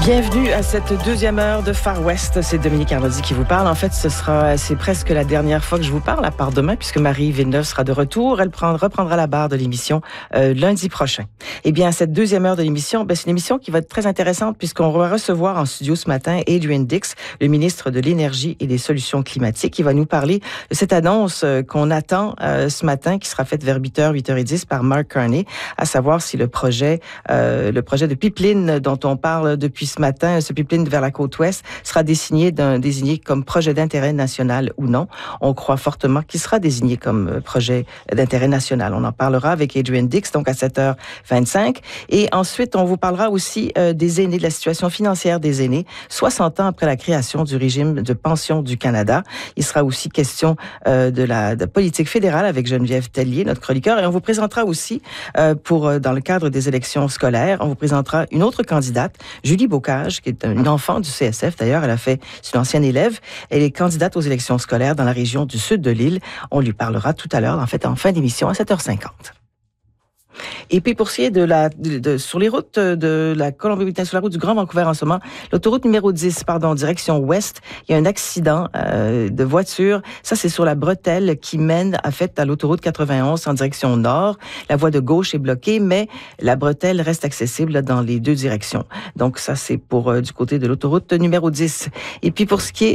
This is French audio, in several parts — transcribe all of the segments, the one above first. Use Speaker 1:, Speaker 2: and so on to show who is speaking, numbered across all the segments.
Speaker 1: Bienvenue à cette deuxième heure de Far West. C'est Dominique Arnoldi qui vous parle. En fait, c'est presque la dernière fois que je vous parle, à part demain, puisque Marie Villeneuve sera de retour. Elle reprendra la barre de l'émission lundi prochain. Eh bien, cette deuxième heure de l'émission, c'est une émission qui va être très intéressante, puisqu'on va recevoir en studio ce matin Adrian Dix, le ministre de l'Énergie et des Solutions climatiques, qui va nous parler de cette annonce qu'on attend ce matin, qui sera faite vers 8h, 8h10 par Mark Carney, à savoir si le projet de pipeline dont on parle depuis ce matin, ce pipeline vers la côte ouest, sera désigné comme projet d'intérêt national ou non. On croit fortement qu'il sera désigné comme projet d'intérêt national. On en parlera avec Adrian Dix, donc à 7h25. Et ensuite, on vous parlera aussi des aînés, de la situation financière des aînés, 60 ans après la création du régime de pension du Canada. Il sera aussi question de la politique fédérale avec Geneviève Tellier, notre chroniqueur. Et on vous présentera aussi, dans le cadre des élections scolaires, on vous présentera une autre candidate, Julie Bocage, qui est une enfant du CSF. D'ailleurs, c'est une ancienne élève. Elle est candidate aux élections scolaires dans la région du sud de l'île. On lui parlera tout à l'heure, en fin d'émission, à 7h50. Et puis, pour ce qui est sur les routes de la Colombie-Britannique, sur la route du Grand Vancouver en ce moment, l'autoroute numéro 10, direction ouest, il y a un accident de voiture. Ça, c'est sur la bretelle qui mène, à l'autoroute 91 en direction nord. La voie de gauche est bloquée, mais la bretelle reste accessible dans les deux directions. Donc, ça, c'est du côté de l'autoroute numéro 10. Et puis, pour ce qui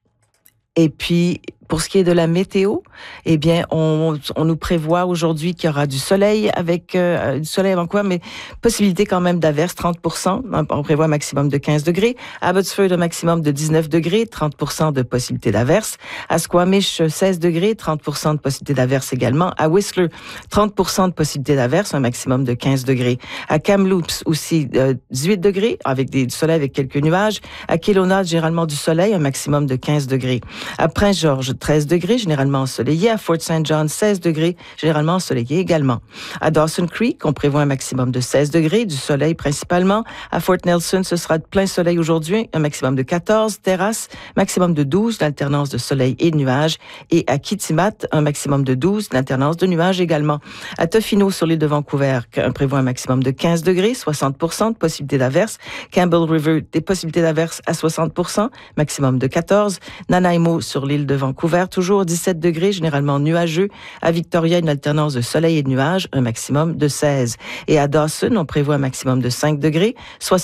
Speaker 1: est de la météo, eh bien, on nous prévoit aujourd'hui qu'il y aura du soleil à Vancouver, mais possibilité quand même d'averses, 30%. On prévoit un maximum de 15 degrés. À Abbotsford, un maximum de 19 degrés, 30% de possibilité d'averses. À Squamish, 16 degrés, 30% de possibilité d'averses également. À Whistler, 30% de possibilité d'averses, un maximum de 15 degrés. À Kamloops aussi, 18 degrés, avec du soleil avec quelques nuages. À Kelowna, généralement du soleil, un maximum de 15 degrés. À Prince-Georges, 13 degrés, généralement ensoleillé. À Fort St. John, 16 degrés, généralement ensoleillé également. À Dawson Creek, on prévoit un maximum de 16 degrés, du soleil principalement. À Fort Nelson, ce sera de plein soleil aujourd'hui, un maximum de 14. Terrasse, maximum de 12, l'alternance de soleil et de nuages. Et à Kitimat, un maximum de 12, l'alternance de nuages également. À Tofino, sur l'île de Vancouver, on prévoit un maximum de 15 degrés, 60% de possibilité d'averses. Campbell River, des possibilités d'averses à 60%, maximum de 14. Nanaimo, sur l'île de Vancouver, toujours 17 degrés, généralement nuageux. À Victoria, une alternance de soleil et de nuages, un maximum de 16. Et à Dawson, on prévoit un maximum de 5 degrés,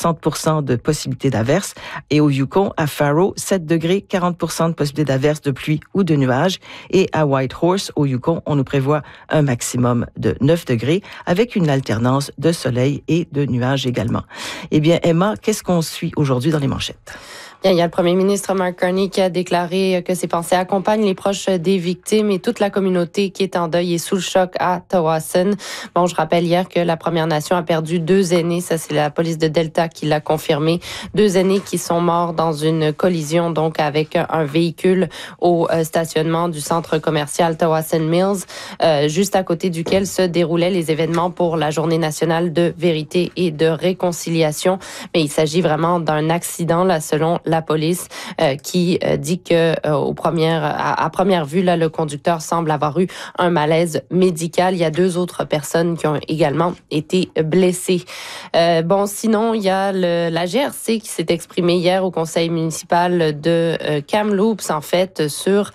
Speaker 1: 60% de possibilité d'averses. Et au Yukon, à Faro, 7 degrés, 40% de possibilité d'averses, de pluie ou de nuages. Et à Whitehorse, au Yukon, on nous prévoit un maximum de 9 degrés, avec une alternance de soleil et de nuages également. Eh bien, Emma, qu'est-ce qu'on suit aujourd'hui dans les manchettes?
Speaker 2: Bien, il y a le premier ministre Mark Carney qui a déclaré que ses pensées accompagnent les proches des victimes et toute la communauté qui est en deuil et sous le choc à Tsawwassen. Bon, je rappelle hier que la Première Nation a perdu 2 aînés. Ça, c'est la police de Delta qui l'a confirmé. 2 aînés qui sont morts dans une collision, donc, avec un véhicule au stationnement du centre commercial Tsawwassen Mills, juste à côté duquel se déroulaient les événements pour la Journée nationale de vérité et de réconciliation. Mais il s'agit vraiment d'un accident, là, selon la police, qui dit que à première vue, là, le conducteur semble avoir eu un malaise médical. Il y a 2 autres personnes qui ont également été blessées. Sinon, il y a la GRC qui s'est exprimée hier au conseil municipal de Kamloops, en fait, sur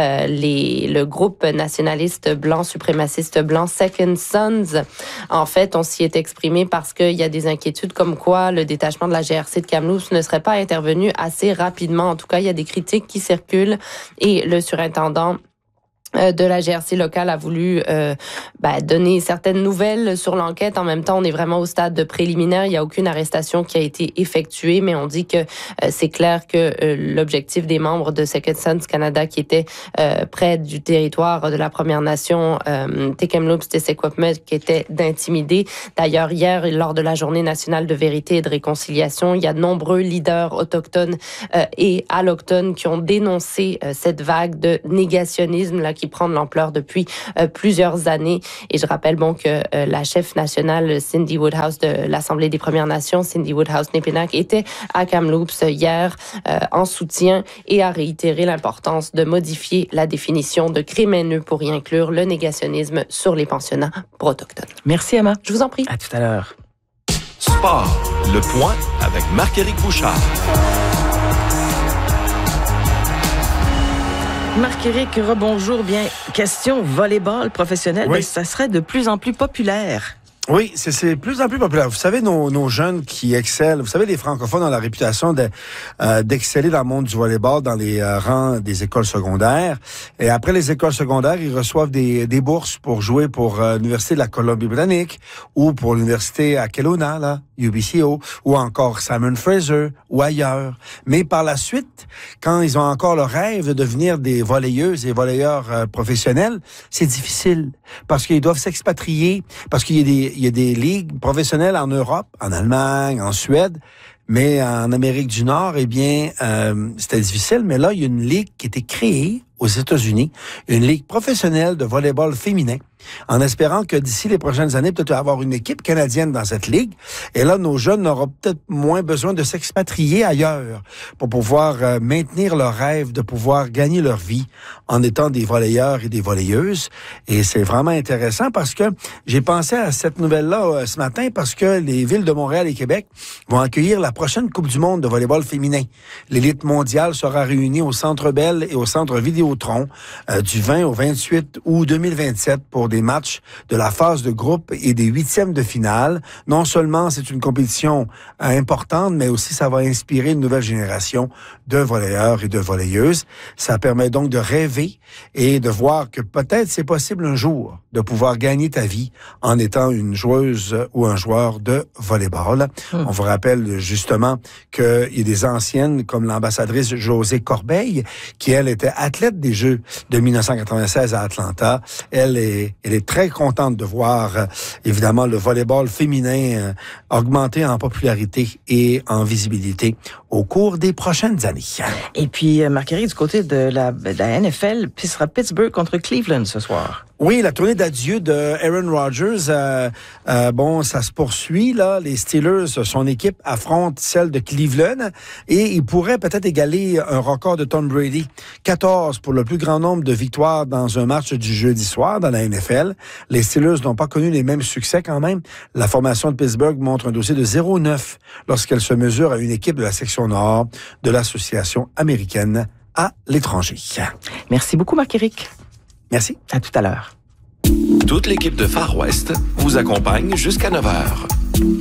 Speaker 2: le groupe nationaliste blanc, suprémaciste blanc Second Sons. En fait, on s'y est exprimé parce qu'il y a des inquiétudes comme quoi le détachement de la GRC de Kamloops ne serait pas intervenu assez rapidement. En tout cas, il y a des critiques qui circulent et le surintendant de la GRC locale a voulu donner certaines nouvelles sur l'enquête. En même temps, on est vraiment au stade de préliminaire. Il n'y a aucune arrestation qui a été effectuée, mais on dit que c'est clair que l'objectif des membres de Second Sons Canada qui étaient près du territoire de la Première Nation, Tk'emlúps-te-Secwepemc, qui était d'intimider. D'ailleurs, hier, lors de la Journée nationale de vérité et de réconciliation, il y a de nombreux leaders autochtones et allochtones qui ont dénoncé cette vague de négationnisme là, qui prend de l'ampleur depuis plusieurs années. Et je rappelle que la chef nationale Cindy Woodhouse de l'Assemblée des Premières Nations, Cindy Woodhouse-Népenac, était à Kamloops hier en soutien et a réitéré l'importance de modifier la définition de crime haineux pour y inclure le négationnisme sur les pensionnats autochtones.
Speaker 1: Merci Emma.
Speaker 2: Je vous en prie.
Speaker 1: À tout à l'heure.
Speaker 3: Sport, le point avec Marc-Éric Bouchard.
Speaker 1: Marc-Éric, rebonjour. Bien, question volleyball professionnel,
Speaker 4: Oui.
Speaker 1: ça serait de plus en plus populaire.
Speaker 4: Oui, c'est de plus en plus populaire. Vous savez, nos jeunes qui excellent, vous savez, les francophones ont la réputation d'exceller dans le monde du volleyball, dans les rangs des écoles secondaires. Et après les écoles secondaires, ils reçoivent des bourses pour jouer pour l'Université de la Colombie-Britannique ou pour l'Université à Kelowna, là, UBCO, ou encore Simon Fraser, ou ailleurs. Mais par la suite, quand ils ont encore le rêve de devenir des volleyeuses et volleyeurs professionnels, c'est difficile parce qu'ils doivent s'expatrier, parce qu'il y a des ligues professionnelles en Europe, en Allemagne, en Suède, mais en Amérique du Nord, eh bien, c'était difficile. Mais là, il y a une ligue qui a été créée aux États-Unis, une ligue professionnelle de volleyball féminin, en espérant que d'ici les prochaines années, peut-être avoir une équipe canadienne dans cette ligue. Et là, nos jeunes n'auront peut-être moins besoin de s'expatrier ailleurs pour pouvoir maintenir leur rêve de pouvoir gagner leur vie en étant des volleyeurs et des volleyeuses. Et c'est vraiment intéressant parce que j'ai pensé à cette nouvelle-là ce matin parce que les villes de Montréal et Québec vont accueillir la prochaine Coupe du monde de volleyball féminin. L'élite mondiale sera réunie au Centre Bell et au Centre Vidéotron du 20 au 28 août 2027 pour des matchs de la phase de groupe et des huitièmes de finale. Non seulement c'est une compétition importante, mais aussi ça va inspirer une nouvelle génération de volleyeurs et de volleyeuses. Ça permet donc de rêver et de voir que peut-être c'est possible un jour de pouvoir gagner ta vie en étant une joueuse ou un joueur de volleyball. On vous rappelle justement qu'il y a des anciennes comme l'ambassadrice Josée Corbeil, qui elle était athlète des Jeux de 1996 à Atlanta. Elle est très contente de voir évidemment le volleyball féminin augmenter en popularité et en visibilité au cours des prochaines années.
Speaker 1: Et puis, Marc-Éric, du côté de la NFL, puis sera Pittsburgh contre Cleveland ce soir.
Speaker 4: Oui, la tournée d'adieu de Aaron Rodgers, bon, ça se poursuit, là. Les Steelers, son équipe, affronte celle de Cleveland et il pourrait peut-être égaler un record de Tom Brady. 14 pour le plus grand nombre de victoires dans un match du jeudi soir dans la NFL. Les Steelers n'ont pas connu les mêmes succès quand même. La formation de Pittsburgh montre un dossier de 0-9 lorsqu'elle se mesure à une équipe de la section nord de l'Association américaine à l'étranger.
Speaker 1: Merci beaucoup, Marc-Éric.
Speaker 4: Merci.
Speaker 1: À tout à l'heure.
Speaker 3: Toute l'équipe de Far West vous accompagne jusqu'à 9h.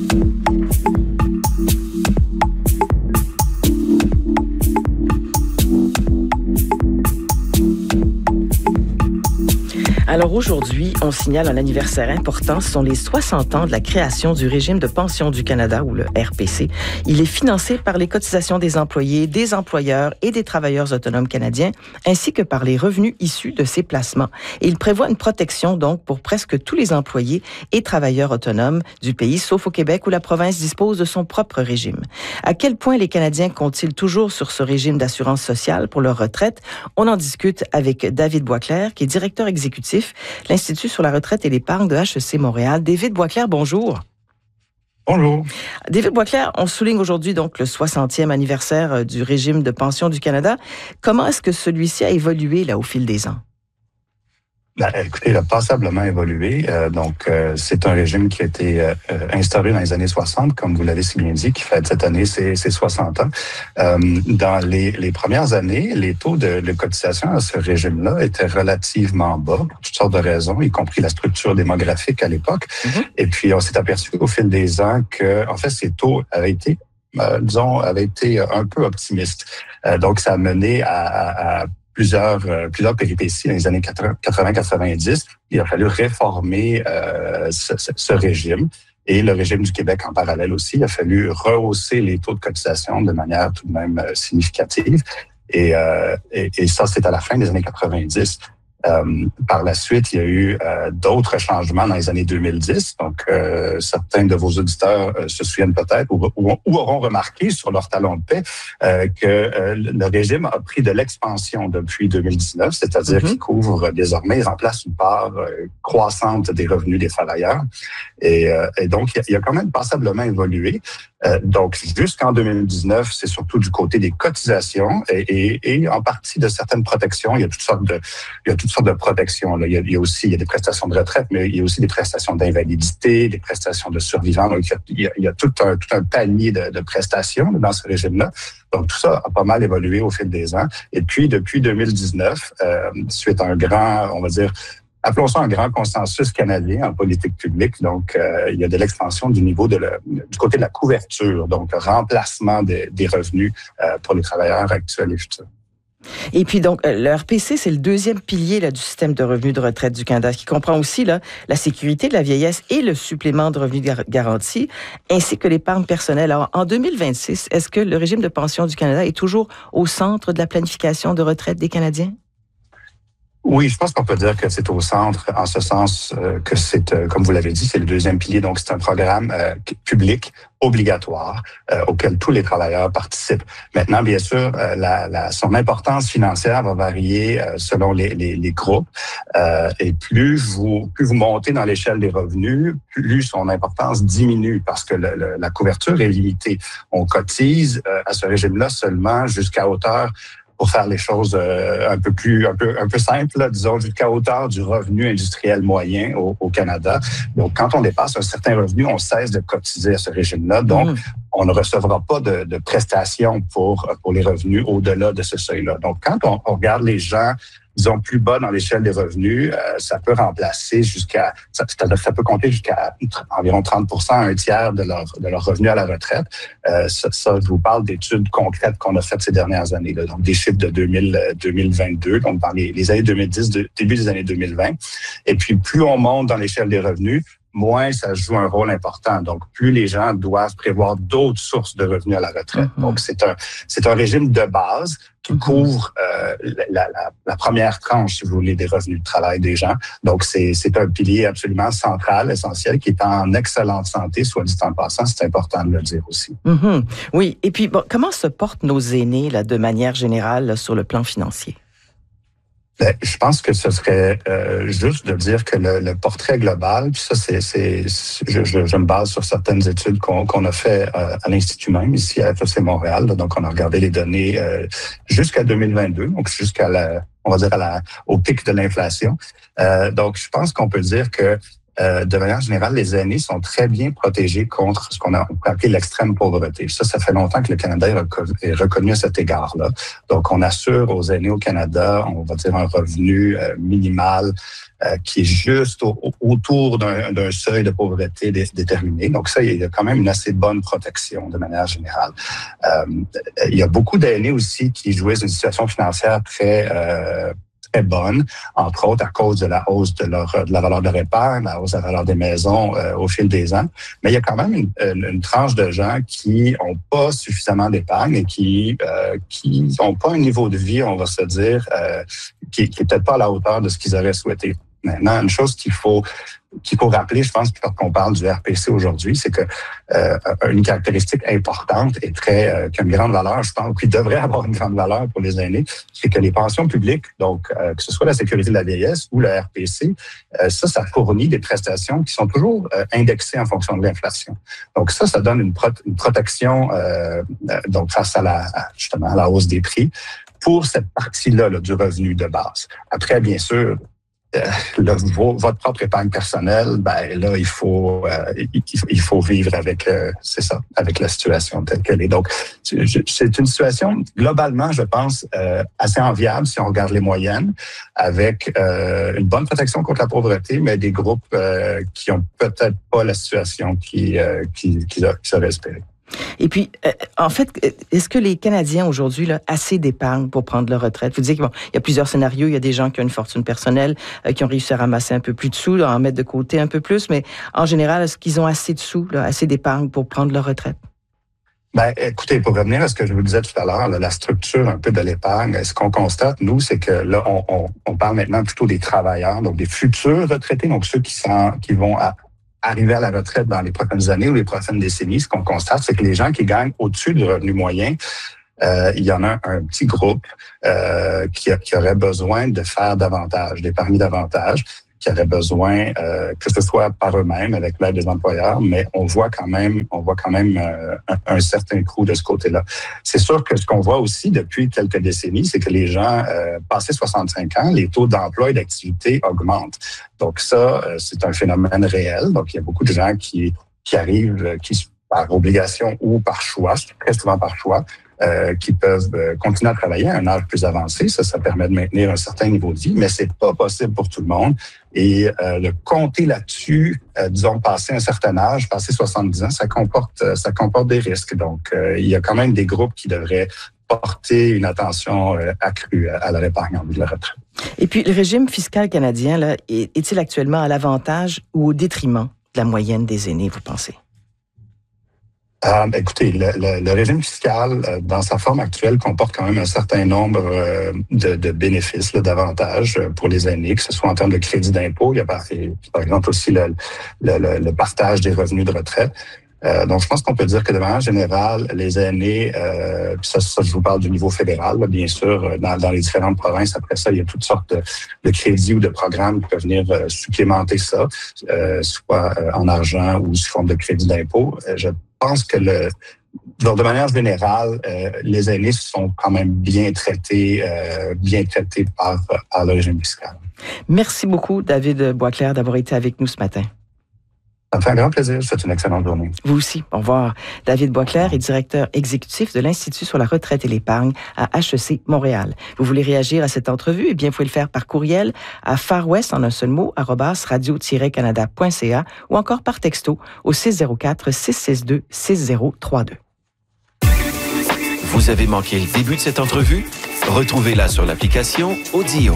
Speaker 1: Alors aujourd'hui, on signale un anniversaire important. Ce sont les 60 ans de la création du régime de pension du Canada, ou le RPC. Il est financé par les cotisations des employés, des employeurs et des travailleurs autonomes canadiens, ainsi que par les revenus issus de ces placements. Et il prévoit une protection, donc, pour presque tous les employés et travailleurs autonomes du pays, sauf au Québec, où la province dispose de son propre régime. À quel point les Canadiens comptent-ils toujours sur ce régime d'assurance sociale pour leur retraite? On en discute avec David Boisclair, qui est directeur exécutif l'Institut sur la retraite et l'épargne de HEC Montréal. David Boisclair, bonjour.
Speaker 5: Bonjour.
Speaker 1: David Boisclair, on souligne aujourd'hui donc le 60e anniversaire du régime de pension du Canada. Comment est-ce que celui-ci a évolué là au fil des ans?
Speaker 5: Écoutez, il a passablement évolué. C'est un régime qui a été instauré dans les années 60, comme vous l'avez si bien dit, qui fait cette année ses 60 ans. Dans les premières années, les taux de cotisation à ce régime-là étaient relativement bas, pour toutes sortes de raisons, y compris la structure démographique à l'époque. Mm-hmm. Et puis, on s'est aperçu au fil des ans que, en fait, ces taux avaient été un peu optimistes. Donc, ça a mené à plusieurs péripéties dans les années 80-90. Il a fallu réformer ce régime. Et le régime du Québec en parallèle aussi. Il a fallu rehausser les taux de cotisation de manière tout de même significative. Et ça, c'est à la fin des années 90. Par la suite, il y a eu d'autres changements dans les années 2010. Donc, certains de vos auditeurs se souviennent peut-être ou auront remarqué sur leur talon de paie que le régime a pris de l'expansion depuis 2019, c'est-à-dire qu'il couvre désormais, il remplace une part croissante des revenus des travailleurs. Et donc, il a quand même passablement évolué. Donc, jusqu'en 2019, c'est surtout du côté des cotisations et en partie de certaines protections. Il y a toutes sortes de protections. Là. Il y a des prestations de retraite, mais il y a aussi des prestations d'invalidité, des prestations de survivants. Donc, il y a tout un panier de prestations dans ce régime-là. Donc, tout ça a pas mal évolué au fil des ans. Et puis, depuis 2019, suite à un grand, on va dire, appelons ça un grand consensus canadien en politique publique. Donc, il y a de l'expansion du niveau du côté de la couverture, donc remplacement des revenus pour les travailleurs actuels et futurs.
Speaker 1: Et puis donc, le RPC, c'est le deuxième pilier là, du système de revenus de retraite du Canada, qui comprend aussi là, la sécurité de la vieillesse et le supplément de revenus garanti, ainsi que l'épargne personnelle. Alors, en 2026, est-ce que le régime de pension du Canada est toujours au centre de la planification de retraite des Canadiens?
Speaker 5: Oui, je pense qu'on peut dire que c'est au centre, en ce sens que c'est, comme vous l'avez dit, c'est le deuxième pilier. Donc, c'est un programme public obligatoire auquel tous les travailleurs participent. Maintenant, bien sûr, son importance financière va varier selon les groupes. Et plus vous montez dans l'échelle des revenus, plus son importance diminue parce que la couverture est limitée. On cotise à ce régime-là seulement jusqu'à hauteur, pour faire les choses un peu simples, là, disons, jusqu'à hauteur du revenu industriel moyen au Canada. Donc, quand on dépasse un certain revenu, on cesse de cotiser à ce régime-là. Donc, on ne recevra pas de prestations pour les revenus au-delà de ce seuil-là. Donc, quand on regarde les gens, disons, plus bas dans l'échelle des revenus, ça peut remplacer ça peut compter jusqu'à environ 30%, un tiers de leur revenu à la retraite. Ça, je vous parle d'études concrètes qu'on a faites ces dernières années, là, donc des chiffres de 2022, donc dans les années 2010, début des années 2020. Et puis, plus on monte dans l'échelle des revenus, moins ça joue un rôle important. Donc, plus les gens doivent prévoir d'autres sources de revenus à la retraite. Donc, c'est un régime de base qui couvre la première tranche, si vous voulez, des revenus de travail des gens. Donc, c'est un pilier absolument central, essentiel, qui est en excellente santé, soit dit en passant. C'est important de le dire aussi.
Speaker 1: Oui. Et puis, bon, comment se portent nos aînés, là, de manière générale, là, sur le plan financier?
Speaker 5: Je pense que ce serait juste de dire que le portrait global, puis ça, je me base sur certaines études qu'on a fait à l'Institut même, ici à FEC Montréal. Là, donc, on a regardé les données jusqu'à 2022, donc on va dire au pic de l'inflation. Donc, je pense qu'on peut dire que de manière générale, les aînés sont très bien protégés contre ce qu'on peut appeler l'extrême pauvreté. Ça fait longtemps que le Canada est reconnu à cet égard-là. Donc, on assure aux aînés au Canada, on va dire, un revenu minimal qui est juste autour d'un seuil de pauvreté déterminé. Donc, ça, il y a quand même une assez bonne protection de manière générale. Il y a beaucoup d'aînés aussi qui jouissent d'une situation financière très bonne, entre autres à cause de la hausse de la valeur de leur épargne, la hausse de la valeur des maisons au fil des ans. Mais il y a quand même une tranche de gens qui n'ont pas suffisamment d'épargne et qui n'ont pas un niveau de vie, on va se dire, qui est peut-être pas à la hauteur de ce qu'ils auraient souhaité. Maintenant, une chose qu'il faut rappeler, je pense, quand on parle du RPC aujourd'hui, c'est que une caractéristique importante et qui a une grande valeur, je pense, qui devrait avoir une grande valeur pour les aînés, c'est que les pensions publiques, donc que ce soit la sécurité de la vieillesse ou le RPC, ça fournit des prestations qui sont toujours indexées en fonction de l'inflation. Donc ça donne une protection donc face justement à la hausse des prix pour cette partie-là du revenu de base. Après, bien sûr, votre propre épargne personnelle, ben là, il faut vivre avec avec la situation telle qu'elle est. Donc, c'est une situation globalement, je pense, assez enviable si on regarde les moyennes, avec une bonne protection contre la pauvreté, mais des groupes qui ont peut-être pas la situation qu'ils auraient espéré.
Speaker 1: Et puis, en fait, est-ce que les Canadiens aujourd'hui là assez d'épargne pour prendre leur retraite? Vous dites qu'il y a plusieurs scénarios. Il y a des gens qui ont une fortune personnelle, qui ont réussi à ramasser un peu plus de sous, là, en mettre de côté un peu plus. Mais en général, est-ce qu'ils ont assez de sous, là, assez d'épargne pour prendre leur retraite?
Speaker 5: Ben, écoutez, pour revenir à ce que je vous disais tout à l'heure, la structure un peu de l'épargne, ce qu'on constate, nous, c'est que là, on parle maintenant plutôt des travailleurs, donc des futurs retraités, donc ceux qui vont arriver à la retraite dans les prochaines années ou les prochaines décennies. Ce qu'on constate, c'est que les gens qui gagnent au-dessus du revenu moyen, il y en a un petit groupe qui aurait besoin de faire davantage, d'épargner davantage, qui auraient besoin, que ce soit par eux-mêmes, avec l'aide des employeurs, mais on voit quand même un certain coût de ce côté-là. C'est sûr que ce qu'on voit aussi depuis quelques décennies, c'est que les gens, passés 65 ans, les taux d'emploi et d'activité augmentent. Donc ça, c'est un phénomène réel. Donc il y a beaucoup de gens qui arrivent, par obligation ou par choix, très souvent par choix, qui peuvent continuer à travailler à un âge plus avancé. Ça permet de maintenir un certain niveau de vie, mais c'est pas possible pour tout le monde. Et le compter là-dessus, disons, passer un certain âge, passer 70 ans, ça comporte des risques. Donc, il y a quand même des groupes qui devraient porter une attention accrue à leur épargne en vue de la retraite.
Speaker 1: Et puis, le régime fiscal canadien, là, est-il actuellement à l'avantage ou au détriment de la moyenne des aînés, vous pensez?
Speaker 5: Écoutez, le régime fiscal, dans sa forme actuelle, comporte quand même un certain nombre de bénéfices, d'avantages pour les aînés, que ce soit en termes de crédit d'impôt. Il y a par exemple aussi le partage des revenus de retraite. Donc, je pense qu'on peut dire que de manière générale, les aînés, ça je vous parle du niveau fédéral, là, bien sûr, dans les différentes provinces. Après ça, il y a toutes sortes de crédits ou de programmes qui peuvent venir supplémenter ça, soit en argent ou sous forme de crédit d'impôt. Je pense que de manière générale, les aînés sont quand même bien traités par le régime fiscal.
Speaker 1: Merci beaucoup, David Boisclair, d'avoir été avec nous ce matin.
Speaker 5: Ça me fait un grand plaisir. Je vous souhaite une excellente journée.
Speaker 1: Vous aussi. Au revoir. David Boisclair est directeur exécutif de l'Institut sur la retraite et l'épargne à HEC Montréal. Vous voulez réagir à cette entrevue? Eh bien, vous pouvez le faire par courriel à farwest, en un seul mot, @radio-canada.ca ou encore par texto au 604-662-6032.
Speaker 3: Vous avez manqué le début de cette entrevue? Retrouvez-la sur l'application Audio.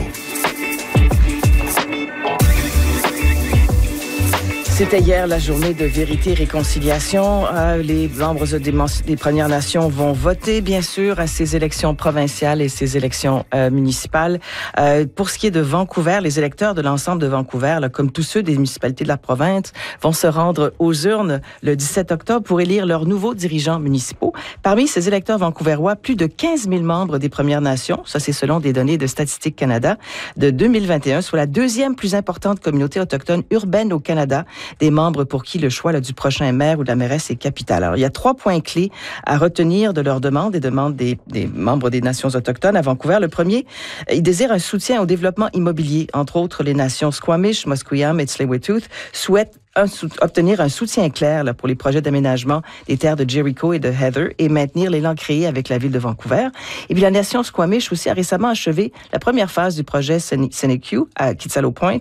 Speaker 1: C'était hier la journée de vérité et réconciliation. Les membres des Premières Nations vont voter, bien sûr, à ces élections provinciales et ces élections municipales. Pour ce qui est de Vancouver, les électeurs de l'ensemble de Vancouver, là, comme tous ceux des municipalités de la province, vont se rendre aux urnes le 17 octobre pour élire leurs nouveaux dirigeants municipaux. Parmi ces électeurs vancouverois, plus de 15 000 membres des Premières Nations, ça c'est selon des données de Statistique Canada de 2021, soit la deuxième plus importante communauté autochtone urbaine au Canada, des membres pour qui le choix du prochain maire ou de la mairesse est capital. Alors, il y a 3 points clés à retenir de leurs demandes et demandes des membres des nations autochtones à Vancouver. Le premier, ils désirent un soutien au développement immobilier. Entre autres, les nations Squamish, Musqueam et Tsleil-Waututh souhaitent obtenir un soutien clair là, pour les projets d'aménagement des terres de Jericho et de Heather et maintenir l'élan créé avec la ville de Vancouver. Et puis la nation Squamish aussi a récemment achevé la première phase du projet Seneca à Kitsilo Point.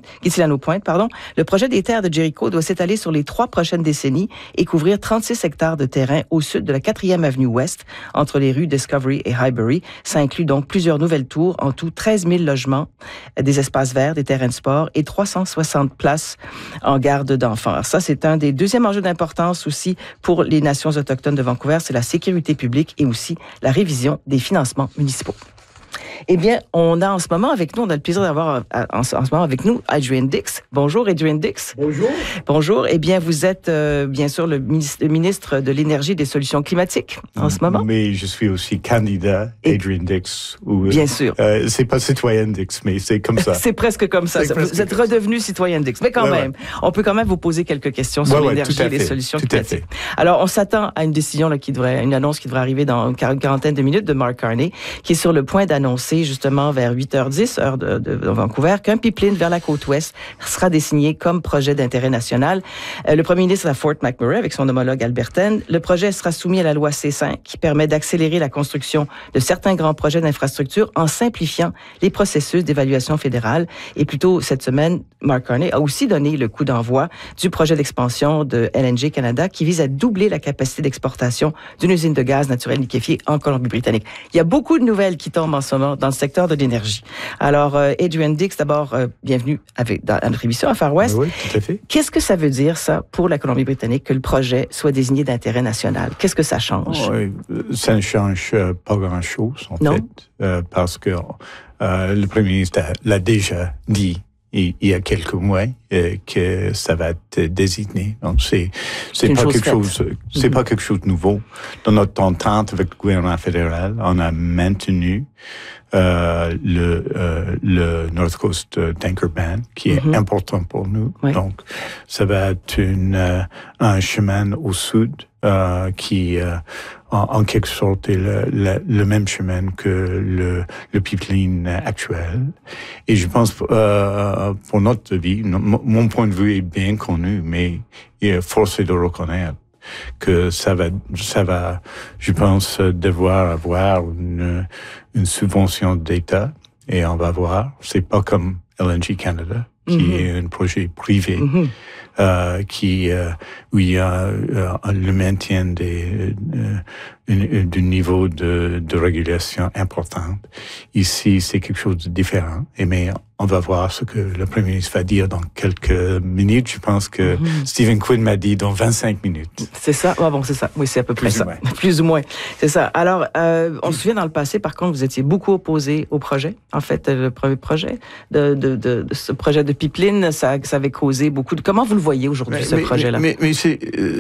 Speaker 1: Le projet des terres de Jericho doit s'étaler sur les 3 prochaines décennies et couvrir 36 hectares de terrain au sud de la 4e avenue Ouest, entre les rues Discovery et Highbury. Ça inclut donc plusieurs nouvelles tours, en tout 13 000 logements, des espaces verts, des terrains de sport et 360 places en garde d'enfants. Alors ça, c'est un des deuxièmes enjeux d'importance aussi pour les nations autochtones de Vancouver, c'est la sécurité publique et aussi la révision des financements municipaux. Eh bien, on a en ce moment avec nous, on a le plaisir d'avoir en ce moment avec nous Adrian Dix. Bonjour, Adrian Dix.
Speaker 6: Bonjour.
Speaker 1: Bonjour. Eh bien, vous êtes bien sûr le ministre de l'Énergie et des Solutions climatiques en ce moment.
Speaker 6: Mais je suis aussi candidat, Adrian Dix.
Speaker 1: Bien sûr.
Speaker 6: C'est pas citoyen Dix, mais c'est comme ça.
Speaker 1: C'est presque comme ça. Vous êtes redevenu citoyen Dix. Mais quand même, on peut quand même vous poser quelques questions sur l'énergie et les solutions climatiques. Alors, on s'attend à une décision là, une annonce qui devrait arriver dans une quarantaine de minutes de Mark Carney, qui est sur le point d'annoncer justement vers 8h10, heure de Vancouver, qu'un pipeline vers la côte ouest sera désigné comme projet d'intérêt national. Le premier ministre à Fort McMurray avec son homologue albertaine. Le projet sera soumis à la loi C5 qui permet d'accélérer la construction de certains grands projets d'infrastructure en simplifiant les processus d'évaluation fédérale. Et plus tôt cette semaine, Mark Carney a aussi donné le coup d'envoi du projet d'expansion de LNG Canada qui vise à doubler la capacité d'exportation d'une usine de gaz naturel liquéfié en Colombie-Britannique. Il y a beaucoup de nouvelles qui tombent en ce moment dans le secteur de l'énergie. Alors, Adrian Dix, d'abord, bienvenue dans notre émission à Far West.
Speaker 6: Oui, tout à fait.
Speaker 1: Qu'est-ce que ça veut dire, ça, pour la Colombie-Britannique, que le projet soit désigné d'intérêt national? Qu'est-ce que ça change?
Speaker 6: Ça ne change pas grand-chose, en fait, parce que le premier ministre l'a déjà dit il y a quelques mois que ça va être désigné. Donc c'est pas quelque chose de nouveau. Dans notre entente avec le gouvernement fédéral, on a maintenu le North Coast Tanker Ban, qui est important pour nous.
Speaker 1: Oui.
Speaker 6: Donc, ça va être un chemin au sud qui, en quelque sorte, est le même chemin que le pipeline actuel. Et je pense, pour notre vie, mon point de vue est bien connu, mais force est de reconnaître que ça va, je pense, devoir avoir une subvention d'État, et on va voir. C'est pas comme LNG Canada, qui est un projet privé, où il y a le maintien du niveau de régulation importante. Ici, c'est quelque chose de différent. Mais on va voir ce que le Premier ministre va dire dans quelques minutes. Je pense que Stephen Quinn m'a dit dans 25 minutes.
Speaker 1: C'est ça? Ah bon, c'est ça. Oui, c'est à peu près ça. Plus ou moins. C'est ça. Alors, on se souvient dans le passé, par contre, vous étiez beaucoup opposé au projet. En fait, le premier projet de ce projet de pipeline, ça avait causé beaucoup de... Comment vous le voyez aujourd'hui, ce projet-là?
Speaker 6: Mais c'est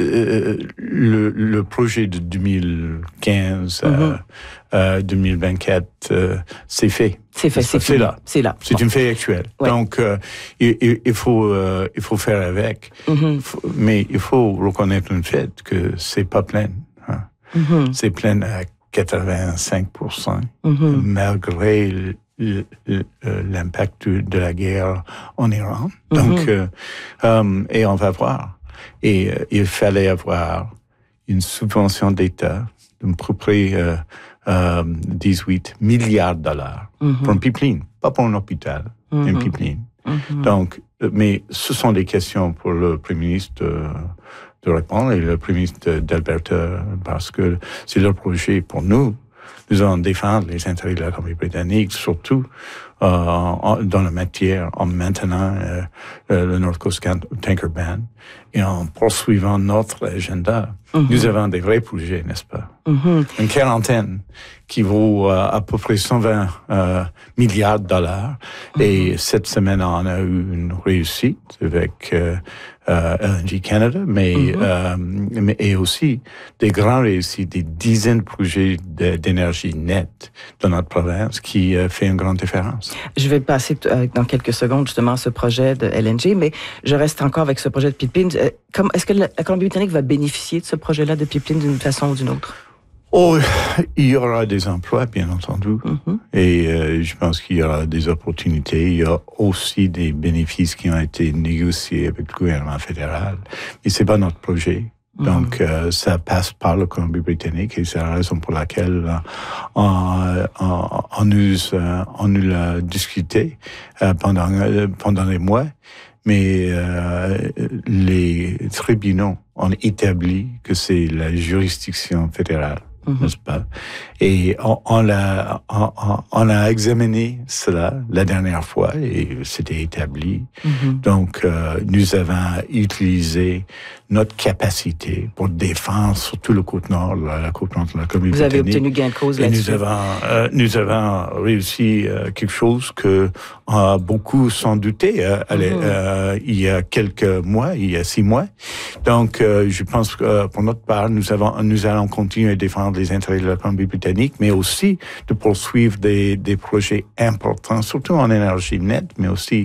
Speaker 6: le projet de 2015, 2024, c'est fait.
Speaker 1: C'est là.
Speaker 6: C'est une fait actuelle. Ouais. Donc, il faut faire avec. Mais il faut reconnaître le fait que c'est pas plein. Hein. C'est plein à 85%, malgré l'impact de la guerre en Iran. Donc, et on va voir. Et il fallait avoir une subvention d'État d'à peu près 18 milliards de dollars pour un pipeline, pas pour un hôpital, un pipeline. Donc, mais ce sont des questions pour le Premier ministre de répondre, et le Premier ministre d'Alberta, parce que c'est leur projet pour nous. Nous allons défendre les intérêts de la Colombie-Britannique, surtout dans la matière, en maintenant le North Coast Tanker Ban et en poursuivant notre agenda. Nous avons des vrais projets, n'est-ce pas? Une quarantaine qui vaut à peu près 120 milliards de dollars. Et cette semaine, on a eu une réussite avec LNG Canada, mais et aussi des grandes réussites, des dizaines de projets d'énergie nette dans notre province qui fait une grande différence.
Speaker 1: Je vais passer dans quelques secondes justement à ce projet de LNG, mais je reste encore avec ce projet de pipeline. Est-ce que la Colombie-Britannique va bénéficier de ce projet-là de pipeline d'une façon ou d'une autre?
Speaker 6: Oh, il y aura des emplois, bien entendu. Et je pense qu'il y aura des opportunités. Il y a aussi des bénéfices qui ont été négociés avec le gouvernement fédéral. Mais c'est pas notre projet. Donc, ça passe par la Colombie-Britannique, et c'est la raison pour laquelle on nous l'a discuté pendant les mois. Mais les tribunaux ont établi que c'est la juridiction fédérale, n'est-ce pas? Et on a examiné cela la dernière fois, et c'était établi. Donc, nous avons utilisé notre capacité pour défendre surtout le côte nord, la côte nord de la Colombie-Britannique.
Speaker 1: Vous avez obtenu gain de cause là-dessus.
Speaker 6: Et nous avons réussi quelque chose que beaucoup s'en doutaient il y a quelques mois, il y a 6 mois. Donc, je pense que pour notre part, nous allons continuer à défendre les intérêts de la Colombie-Britannique, mais aussi de poursuivre des projets importants, surtout en énergie nette, mais aussi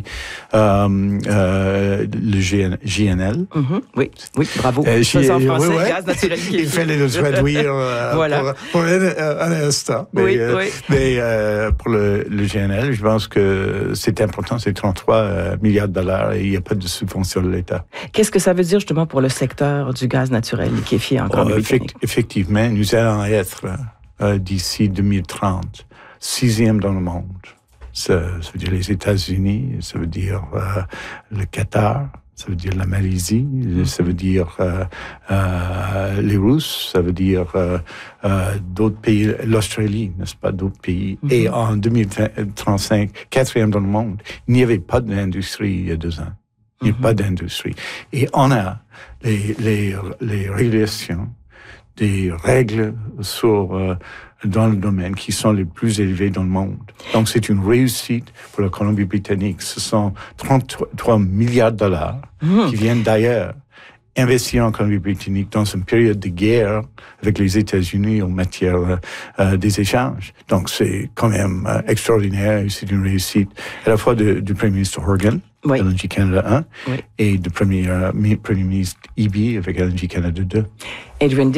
Speaker 6: le GNL.
Speaker 1: Oui, bravo.
Speaker 6: C'est
Speaker 1: en français, gaz naturel.
Speaker 6: Il fallait le traduire pour un instant. Mais pour le GNL, je pense que c'est important, c'est 33 milliards de dollars, et il n'y a pas de subvention de l'État.
Speaker 1: Qu'est-ce que ça veut dire justement pour le secteur du gaz naturel liquéfié en Colombie-Britannique?
Speaker 6: Effectivement, nous allons être d'ici 2030 6e dans le monde. Ça veut dire les États-Unis, ça veut dire le Qatar, ça veut dire la Malaisie, ça veut dire les Russes, ça veut dire d'autres pays, l'Australie, n'est-ce pas, d'autres pays. Et en 2035, 4e dans le monde, il n'y avait pas d'industrie il y a 2 ans. Il n'y a pas d'industrie. Et on a les régulations, des règles dans le domaine qui sont les plus élevées dans le monde. Donc, c'est une réussite pour la Colombie-Britannique. Ce sont 33 milliards de dollars qui viennent d'ailleurs. investir en Colombie-Britannique dans une période de guerre avec les États-Unis en matière des échanges. Donc, c'est quand même extraordinaire et c'est une réussite à la fois du Premier ministre Horgan,
Speaker 1: oui.
Speaker 6: LNG Canada 1,
Speaker 1: oui.
Speaker 6: et du Premier ministre Eby avec LNG Canada 2.
Speaker 1: Edwin